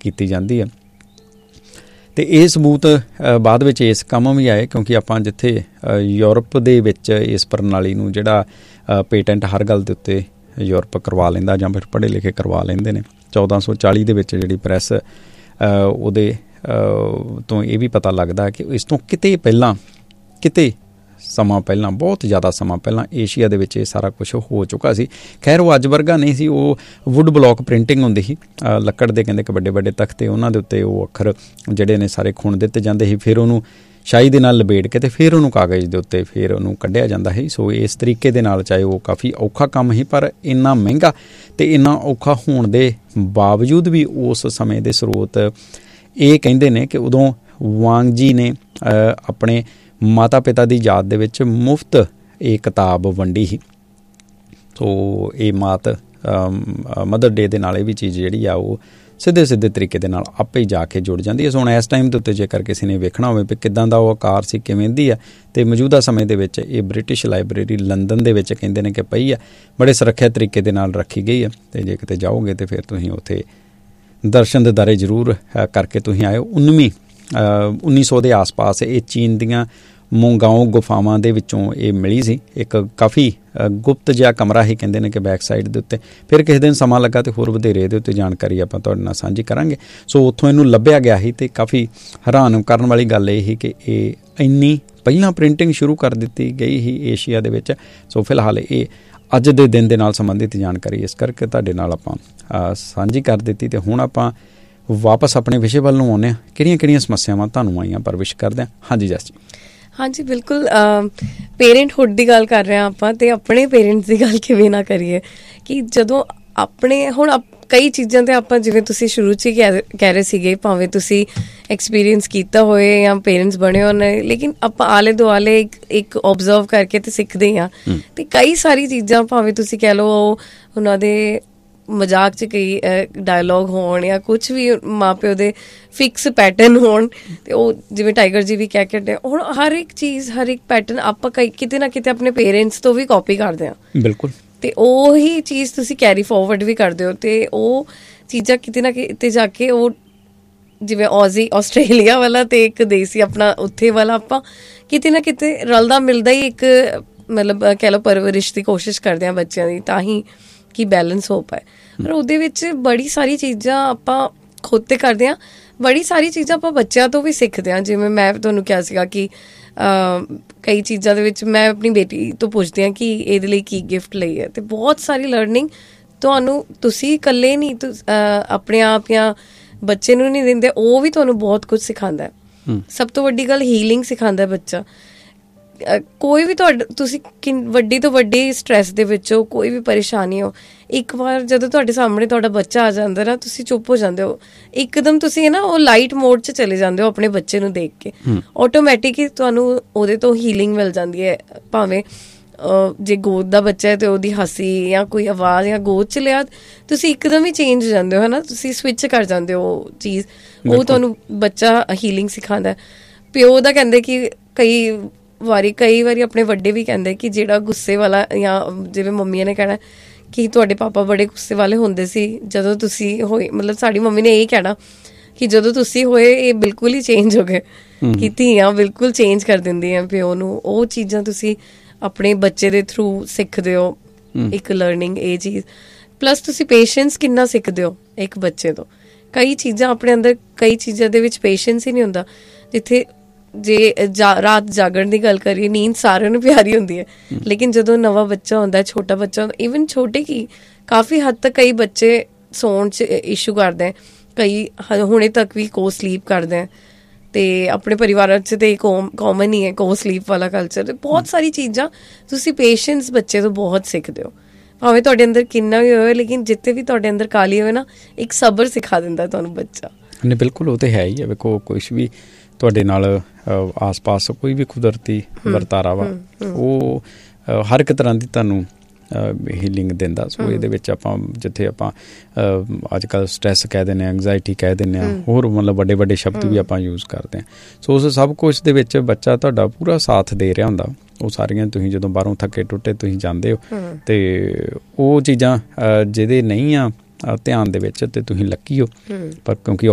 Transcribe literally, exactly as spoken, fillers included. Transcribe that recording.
ਕੀਤੀ ਜਾਂਦੀ ਹੈ। ਅਤੇ ਇਹ ਸਬੂਤ ਬਾਅਦ ਵਿੱਚ ਇਸ ਕੰਮ ਵੀ ਆਏ ਕਿਉਂਕਿ ਆਪਾਂ ਜਿੱਥੇ ਯੂਰਪ ਦੇ ਵਿੱਚ ਇਸ ਪ੍ਰਣਾਲੀ ਨੂੰ ਜਿਹੜਾ ਪੇਟੈਂਟ ਹਰ ਗੱਲ ਦੇ ਉੱਤੇ ਯੂਰਪ ਕਰਵਾ ਲੈਂਦਾ ਜਾਂ ਫਿਰ ਪੜ੍ਹੇ ਲਿਖੇ ਕਰਵਾ ਲੈਂਦੇ ਨੇ। ਚੌਦਾਂ ਸੌ ਚਾਲੀ ਦੇ ਵਿੱਚ ਜਿਹੜੀ ਪ੍ਰੈਸ ਉਹਦੇ ਤੋਂ ਇਹ ਵੀ ਪਤਾ ਲੱਗਦਾ ਕਿ ਇਸ ਤੋਂ ਕਿਤੇ ਪਹਿਲਾਂ ਕਿਤੇ ਸਮਾਂ ਪਹਿਲਾਂ ਬਹੁਤ ਜ਼ਿਆਦਾ ਸਮਾਂ ਪਹਿਲਾਂ ਏਸ਼ੀਆ ਦੇ ਵਿੱਚ ਇਹ ਸਾਰਾ ਕੁਛ ਹੋ ਚੁੱਕਾ ਸੀ। ਖੈਰ ਉਹ ਅੱਜ ਵਰਗਾ ਨਹੀਂ ਸੀ, ਉਹ ਵੁੱਡ ਬਲੋਕ ਪ੍ਰਿੰਟਿੰਗ ਹੁੰਦੀ ਸੀ, ਲੱਕੜ ਦੇ ਕਹਿੰਦੇ ਕਿ ਵੱਡੇ ਵੱਡੇ ਤਖਤੇ, ਉਹਨਾਂ ਦੇ ਉੱਤੇ ਉਹ ਅੱਖਰ ਜਿਹੜੇ ਨੇ ਸਾਰੇ ਖੁਣ ਦਿੱਤੇ ਜਾਂਦੇ ਸੀ, ਫਿਰ ਉਹਨੂੰ ਸ਼ਾਹੀ ਦੇ ਨਾਲ ਲਪੇਟ ਕੇ ਅਤੇ ਫਿਰ ਉਹਨੂੰ ਕਾਗਜ਼ ਦੇ ਉੱਤੇ ਫਿਰ ਉਹਨੂੰ ਕੱਢਿਆ ਜਾਂਦਾ ਸੀ। ਸੋ ਇਸ ਤਰੀਕੇ ਦੇ ਨਾਲ ਚਾਹੇ ਉਹ ਕਾਫੀ ਔਖਾ ਕੰਮ ਸੀ ਪਰ ਇੰਨਾ ਮਹਿੰਗਾ ਅਤੇ ਇੰਨਾ ਔਖਾ ਹੋਣ ਦੇ ਬਾਵਜੂਦ ਵੀ ਉਸ ਸਮੇਂ ਦੇ ਸਰੋਤ ਇਹ ਕਹਿੰਦੇ ਨੇ ਕਿ ਉਦੋਂ ਵਾਂਗ ਜੀ ਨੇ ਆਪਣੇ ਮਾਤਾ ਪਿਤਾ ਦੀ ਯਾਦ ਦੇ ਵਿੱਚ ਮੁਫਤ ਇਹ ਕਿਤਾਬ ਵੰਡੀ ਸੀ। ਸੋ ਇਹ ਮਾਤ ਮਦਰ ਡੇ ਦੇ ਨਾਲ ਇਹ ਵੀ ਚੀਜ਼ ਜਿਹੜੀ ਆ ਉਹ ਸਿੱਧੇ ਸਿੱਧੇ ਤਰੀਕੇ ਦੇ ਨਾਲ ਆਪੇ ਹੀ ਜਾ ਕੇ ਜੁੜ ਜਾਂਦੀ ਹੈ। ਸੋ ਹੁਣ ਇਸ ਟਾਈਮ ਦੇ ਉੱਤੇ ਜੇਕਰ ਕਿਸੇ ਨੇ ਵੇਖਣਾ ਹੋਵੇ ਵੀ ਕਿੱਦਾਂ ਦਾ ਉਹ ਆਕਾਰ ਸੀ, ਕਿਵੇਂ ਦੀ ਆ, ਅਤੇ ਮੌਜੂਦਾ ਸਮੇਂ ਦੇ ਵਿੱਚ ਇਹ ਬ੍ਰਿਟਿਸ਼ ਲਾਇਬ੍ਰੇਰੀ ਲੰਦਨ ਦੇ ਵਿੱਚ ਕਹਿੰਦੇ ਨੇ ਕਿ ਪਈ ਆ, ਬੜੇ ਸੁਰੱਖਿਅਤ ਤਰੀਕੇ ਦੇ ਨਾਲ ਰੱਖੀ ਗਈ ਹੈ। ਅਤੇ ਜੇ ਕਿਤੇ ਜਾਓਗੇ ਤਾਂ ਫਿਰ ਤੁਸੀਂ ਉੱਥੇ ਦਰਸ਼ਨ ਦਿਦਾਰੇ ਜ਼ਰੂਰ ਕਰਕੇ ਤੁਸੀਂ ਆਇਓ। ਉੱਨਵੀਂ ਉੱਨੀ ਸੌ ਦੇ ਆਸ ਪਾਸ ਇਹ ਚੀਨ ਦੀਆਂ ਮੋਂਗਾਓ ਗੁਫਾਵਾਂ ਦੇ ਵਿੱਚੋਂ ਇਹ ਮਿਲੀ ਸੀ। ਇੱਕ ਕਾਫੀ ਗੁਪਤ ਜਿਹਾ ਕਮਰਾ ਹੀ ਕਹਿੰਦੇ ਨੇ ਕਿ ਬੈਕ ਸਾਈਡ ਦੇ ਉੱਤੇ। ਫਿਰ ਕਿਸੇ ਦਿਨ ਸਮਾਂ ਲੱਗਾ ਅਤੇ ਹੋਰ ਵਧੇਰੇ ਇਹਦੇ ਉੱਤੇ ਜਾਣਕਾਰੀ ਆਪਾਂ ਤੁਹਾਡੇ ਨਾਲ ਸਾਂਝੀ ਕਰਾਂਗੇ। ਸੋ ਉੱਥੋਂ ਇਹਨੂੰ ਲੱਭਿਆ ਗਿਆ ਸੀ ਅਤੇ ਕਾਫੀ ਹੈਰਾਨ ਕਰਨ ਵਾਲੀ ਗੱਲ ਇਹ ਸੀ ਕਿ ਇਹ ਇੰਨੀ ਪਹਿਲਾਂ ਪ੍ਰਿੰਟਿੰਗ ਸ਼ੁਰੂ ਕਰ ਦਿੱਤੀ ਗਈ ਸੀ ਏਸ਼ੀਆ ਦੇ ਵਿੱਚ। ਸੋ ਫਿਲਹਾਲ ਇਹ ਅੱਜ ਦੇ ਦਿਨ ਦੇ ਨਾਲ ਸੰਬੰਧਿਤ ਜਾਣਕਾਰੀ ਇਸ ਕਰਕੇ ਤੁਹਾਡੇ ਨਾਲ ਆਪਾਂ ਸਾਂਝੀ ਕਰ ਦਿੱਤੀ। ਅਤੇ ਹੁਣ ਆਪਾਂ ਵਾਪਸ ਆਪਣੇ ਵਿਸ਼ੇ ਵੱਲ ਨੂੰ ਆਉਂਦੇ ਹਾਂ। ਕਿਹੜੀਆਂ ਕਿਹੜੀਆਂ ਸਮੱਸਿਆਵਾਂ ਤੁਹਾਨੂੰ ਆਈਆਂ ਪਰਵਿਸ਼ ਕਰਦੇ ਹਾਂ। ਹਾਂਜੀ ਜਸ ਜੀ। ਹਾਂਜੀ ਬਿਲਕੁਲ, ਪੇਰੈਂਟਹੁੱਡ ਦੀ ਗੱਲ ਕਰ ਰਹੇ ਹਾਂ ਆਪਾਂ, ਅਤੇ ਆਪਣੇ ਪੇਰੈਂਟਸ ਦੀ ਗੱਲ ਕਿਵੇਂ ਨਾ ਕਰੀਏ ਕਿ ਜਦੋਂ ਆਪਣੇ ਹੁਣ ਕਈ ਚੀਜ਼ਾਂ 'ਤੇ ਆਪਾਂ ਜਿਵੇਂ ਤੁਸੀਂ ਸ਼ੁਰੂ 'ਚ ਹੀ ਕਹਿ ਕਹਿ ਰਹੇ ਸੀਗੇ, ਭਾਵੇਂ ਤੁਸੀਂ ਐਕਸਪੀਰੀਅੰਸ ਕੀਤਾ ਹੋਏ ਜਾਂ ਪੇਰੈਂਟਸ ਬਣੇ ਹੋਣ, ਲੇਕਿਨ ਆਪਾਂ ਆਲੇ ਦੁਆਲੇ ਇੱਕ ਇੱਕ ਓਬਜ਼ਰਵ ਕਰਕੇ ਤਾਂ ਸਿੱਖਦੇ ਹਾਂ। ਅਤੇ ਕਈ ਸਾਰੀ ਚੀਜ਼ਾਂ ਭਾਵੇਂ ਤੁਸੀਂ ਕਹਿ ਲਓ ਉਹਨਾਂ ਦੇ ਮਜ਼ਾਕ 'ਚ ਕਈ ਡਾਇਲੋਗ ਹੋਣ ਜਾਂ ਕੁਛ ਵੀ ਮਾਂ ਪਿਓ ਦੇ ਫਿਕਸ ਪੈਟਰਨ ਹੋਣ, ਅਤੇ ਉਹ ਜਿਵੇਂ ਟਾਈਗਰ ਜੀ ਵੀ ਕਹਿ ਕੇ ਹਟੇ, ਹੁਣ ਹਰ ਇੱਕ ਚੀਜ਼ ਹਰ ਇੱਕ ਪੈਟਰਨ ਆਪਾਂ ਕਈ ਕਿਤੇ ਨਾ ਕਿਤੇ ਆਪਣੇ ਪੇਰੈਂਟਸ ਤੋਂ ਵੀ ਕਾਪੀ ਕਰਦੇ ਹਾਂ। ਬਿਲਕੁਲ। ਅਤੇ ਉਹੀ ਚੀਜ਼ ਤੁਸੀਂ ਕੈਰੀ ਫੋਰਵਰਡ ਵੀ ਕਰਦੇ ਹੋ, ਅਤੇ ਉਹ ਚੀਜ਼ਾਂ ਕਿਤੇ ਨਾ ਕਿਤੇ ਜਾ ਕੇ ਉਹ ਜਿਵੇਂ ਔਜ਼ੀ ਆਸਟ੍ਰੇਲੀਆ ਵਾਲਾ ਅਤੇ ਇੱਕ ਦੇਸੀ ਆਪਣਾ ਉੱਥੇ ਵਾਲਾ ਆਪਾਂ ਕਿਤੇ ਨਾ ਕਿਤੇ ਰਲਦਾ ਮਿਲਦਾ ਹੀ ਇੱਕ ਮਤਲਬ ਕਹਿ ਲਓ ਪਰਵਰਿਸ਼ ਦੀ ਕੋਸ਼ਿਸ਼ ਕਰਦੇ ਹਾਂ ਬੱਚਿਆਂ ਦੀ, ਤਾਂ ਹੀ ਕਿ ਬੈਲੈਂਸ ਹੋ ਪਾਏ। ਪਰ ਉਹਦੇ ਵਿੱਚ ਬੜੀ ਸਾਰੀ ਚੀਜ਼ਾਂ ਆਪਾਂ ਖੁਦ 'ਤੇ ਕਰਦੇ ਹਾਂ, ਬੜੀ ਸਾਰੀ ਚੀਜ਼ਾਂ ਆਪਾਂ ਬੱਚਿਆਂ ਤੋਂ ਵੀ ਸਿੱਖਦੇ ਹਾਂ। ਜਿਵੇਂ ਮੈਂ ਤੁਹਾਨੂੰ ਕਿਹਾ ਸੀਗਾ ਕਿ ਕਈ ਚੀਜ਼ਾਂ ਦੇ ਵਿੱਚ ਮੈਂ ਆਪਣੀ ਬੇਟੀ ਤੋਂ ਪੁੱਛਦੀ ਹਾਂ ਕਿ ਇਹਦੇ ਲਈ ਕੀ ਗਿਫਟ ਲਈ ਹੈ, ਅਤੇ ਬਹੁਤ ਸਾਰੀ ਲਰਨਿੰਗ ਤੁਹਾਨੂੰ ਤੁਸੀਂ ਇਕੱਲੇ ਨਹੀਂ ਆਪਣੇ ਆਪ ਜਾਂ ਬੱਚੇ ਨੂੰ ਨਹੀਂ ਦਿੰਦੇ, ਉਹ ਵੀ ਤੁਹਾਨੂੰ ਬਹੁਤ ਕੁਝ ਸਿਖਾਉਂਦਾ ਹੈ। ਸਭ ਤੋਂ ਵੱਡੀ ਗੱਲ ਹੀਲਿੰਗ ਸਿਖਾਉਂਦਾ ਬੱਚਾ। ਕੋਈ ਵੀ ਤੁਹਾਡਾ ਤੁਸੀਂ ਕਿ ਵੱਡੀ ਤੋਂ ਵੱਡੀ ਸਟਰੈਸ ਦੇ ਵਿੱਚ ਹੋ, ਕੋਈ ਵੀ ਪਰੇਸ਼ਾਨੀ ਹੋ, ਇੱਕ ਵਾਰ ਜਦੋਂ ਤੁਹਾਡੇ ਸਾਹਮਣੇ ਤੁਹਾਡਾ ਬੱਚਾ ਆ ਜਾਂਦਾ ਨਾ, ਤੁਸੀਂ ਚੁੱਪ ਹੋ ਜਾਂਦੇ ਹੋ ਇੱਕਦਮ, ਤੁਸੀਂ ਨਾ ਉਹ ਲਾਈਟ ਮੋਡ 'ਚ ਚਲੇ ਜਾਂਦੇ ਹੋ ਆਪਣੇ ਬੱਚੇ ਨੂੰ ਦੇਖ ਕੇ, ਆਟੋਮੈਟਿਕ ਹੀ ਤੁਹਾਨੂੰ ਉਹਦੇ ਤੋਂ ਹੀਲਿੰਗ ਮਿਲ ਜਾਂਦੀ ਹੈ। ਭਾਵੇਂ ਜੇ ਗੋਦ ਦਾ ਬੱਚਾ ਹੈ ਅਤੇ ਉਹਦੀ ਹਾਸੀ ਜਾਂ ਕੋਈ ਆਵਾਜ਼ ਜਾਂ ਗੋਦ 'ਚ ਲਿਆ, ਤੁਸੀਂ ਇੱਕਦਮ ਹੀ ਚੇਂਜ ਹੋ ਜਾਂਦੇ ਹੋ, ਹੈ ਨਾ, ਤੁਸੀਂ ਸਵਿਚ ਕਰ ਜਾਂਦੇ ਹੋ ਉਹ ਚੀਜ਼, ਉਹ ਤੁਹਾਨੂੰ ਬੱਚਾ ਹੀਲਿੰਗ ਸਿਖਾਉਂਦਾ। ਪਿਓ ਦਾ ਕਹਿੰਦੇ ਕਿ ਕਈ ਵਾਰੀ ਕਈ ਵਾਰੀ ਆਪਣੇ ਵੱਡੇ ਵੀ ਕਹਿੰਦੇ ਕਿ ਜਿਹੜਾ ਗੁੱਸੇ ਵਾਲਾ, ਜਾਂ ਜਿਵੇਂ ਮੰਮੀਆਂ ਨੇ ਕਹਿਣਾ ਕਿ ਤੁਹਾਡੇ ਪਾਪਾ ਬੜੇ ਗੁੱਸੇ ਵਾਲੇ ਹੁੰਦੇ ਸੀ ਜਦੋਂ ਤੁਸੀਂ ਹੋਏ, ਮਤਲਬ ਸਾਡੀ ਮੰਮੀ ਨੇ ਇਹੀ ਕਹਿਣਾ ਕਿ ਜਦੋਂ ਤੁਸੀਂ ਹੋਏ ਇਹ ਬਿਲਕੁਲ ਹੀ ਚੇਂਜ ਹੋ ਗਏ, ਕਿ ਧੀਆਂ ਬਿਲਕੁਲ ਚੇਂਜ ਕਰ ਦਿੰਦੀਆਂ ਪਿਓ ਨੂੰ। ਉਹ ਚੀਜ਼ਾਂ ਤੁਸੀਂ ਆਪਣੇ ਬੱਚੇ ਦੇ ਥਰੂ ਸਿੱਖਦੇ ਹੋ, ਇੱਕ ਲਰਨਿੰਗ ਇਹ ਚੀਜ਼। ਪਲੱਸ ਤੁਸੀਂ ਪੇਸ਼ੈਂਸ ਕਿੰਨਾ ਸਿੱਖਦੇ ਹੋ ਇੱਕ ਬੱਚੇ ਤੋਂ। ਕਈ ਚੀਜ਼ਾਂ ਆਪਣੇ ਅੰਦਰ, ਕਈ ਚੀਜ਼ਾਂ ਦੇ ਵਿੱਚ ਪੇਸ਼ੈਂਸ ਹੀ ਨਹੀਂ ਹੁੰਦਾ। ਜਿੱਥੇ ਜੇ ਜਾ ਰਾਤ ਜਾਗਣ ਦੀ ਗੱਲ ਕਰੀਏ, ਨੀਂਦ ਸਾਰਿਆਂ ਨੂੰ ਪਿਆਰੀ ਹੁੰਦੀ ਹੈ, ਲੇਕਿਨ ਜਦੋਂ ਨਵਾਂ ਬੱਚਾ ਹੁੰਦਾ, ਛੋਟਾ ਬੱਚਾ ਹੁੰਦਾ, ਈਵਨ ਛੋਟੇ ਕੀ ਕਾਫੀ ਹੱਦ ਤੱਕ ਕਈ ਬੱਚੇ ਸੌਣ 'ਚ ਇਸ਼ੂ ਕਰਦੇ, ਕਈ ਹੁਣੇ ਤੱਕ ਵੀ ਕੋ ਸਲੀਪ ਕਰਦੇ ਹੈ, ਅਤੇ ਆਪਣੇ ਪਰਿਵਾਰਾਂ 'ਚ ਤਾਂ ਇਹ ਕੋਮ ਕੋਮਨ ਹੀ ਹੈ ਕੋ ਸਲੀਪ ਵਾਲਾ ਕਲਚਰ। ਬਹੁਤ ਸਾਰੀ ਚੀਜ਼ਾਂ ਤੁਸੀਂ ਪੇਸ਼ੈਂਸ ਬੱਚੇ ਤੋਂ ਬਹੁਤ ਸਿੱਖਦੇ ਹੋ, ਭਾਵੇਂ ਤੁਹਾਡੇ ਅੰਦਰ ਕਿੰਨਾ ਵੀ ਹੋਵੇ, ਲੇਕਿਨ ਜਿੱਥੇ ਵੀ ਤੁਹਾਡੇ ਅੰਦਰ ਕਾਲੀ ਹੋਵੇ ਨਾ, ਇੱਕ ਸਬਰ ਸਿਖਾ ਦਿੰਦਾ ਤੁਹਾਨੂੰ ਬੱਚਾ। ਨਹੀਂ ਬਿਲਕੁਲ, ਉਹ ਤਾਂ ਹੈ ਹੀ ਹੈ। ਵੇਖੋ ਕੁਛ ਵੀ ਤੁਹਾਡੇ ਨਾਲ ਆਸ ਪਾਸ ਕੋਈ ਵੀ ਕੁਦਰਤੀ ਵਰਤਾਰਾ ਵਾ, ਉਹ ਹਰ ਇੱਕ ਤਰ੍ਹਾਂ ਦੀ ਤੁਹਾਨੂੰ ਹੀਲਿੰਗ ਦਿੰਦਾ। ਸੋ ਇਹਦੇ ਵਿੱਚ ਆਪਾਂ ਜਿੱਥੇ ਆਪਾਂ ਅੱਜ ਕੱਲ੍ਹ ਸਟਰੈਸ ਕਹਿ ਦਿੰਦੇ ਹਾਂ, ਐਂਗਜ਼ਾਇਟੀ ਕਹਿ ਦਿੰਦੇ ਹਾਂ, ਹੋਰ ਮਤਲਬ ਵੱਡੇ ਵੱਡੇ ਸ਼ਬਦ ਵੀ ਆਪਾਂ ਯੂਜ਼ ਕਰਦੇ ਹਾਂ। ਸੋ ਉਸ ਸਭ ਕੁਛ ਦੇ ਵਿੱਚ ਬੱਚਾ ਤੁਹਾਡਾ ਪੂਰਾ ਸਾਥ ਦੇ ਰਿਹਾ ਹੁੰਦਾ। ਉਹ ਸਾਰੀਆਂ ਤੁਸੀਂ ਜਦੋਂ ਬਾਹਰੋਂ ਥੱਕੇ ਟੁੱਟੇ ਤੁਸੀਂ ਜਾਂਦੇ ਹੋ, ਅਤੇ ਉਹ ਚੀਜ਼ਾਂ ਜਿਹਦੇ ਨਹੀਂ ਆ ਧਿਆਨ ਦੇ ਵਿੱਚ, ਅਤੇ ਤੁਸੀਂ ਲੱਕੀ ਹੋ। ਪਰ ਕਿਉਂਕਿ